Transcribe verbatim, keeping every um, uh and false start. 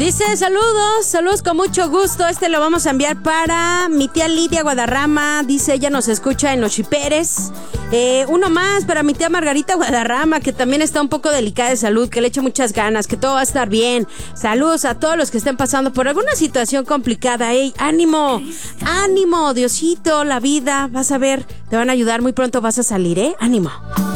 Dice, saludos, saludos con mucho gusto. Este lo vamos a enviar para mi tía Lidia Guadarrama. Dice, ella nos escucha en Los Chiperes. Eh, uno más para mi tía Margarita Guadarrama, que también está un poco delicada de salud, que le eche muchas ganas, que todo va a estar bien. Saludos a todos los que estén pasando por alguna situación complicada. Ey, ánimo, ánimo, Diosito, la vida, vas a ver, te van a ayudar, muy pronto vas a salir, ¿eh? Ánimo.